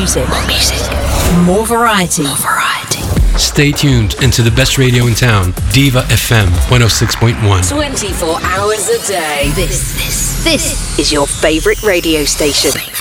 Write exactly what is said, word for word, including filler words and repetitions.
music. More music. More variety. More variety. Stay tuned into the best radio in town, Diva F M one oh six point one. twenty-four hours a day. This, this, this is your favorite radio station.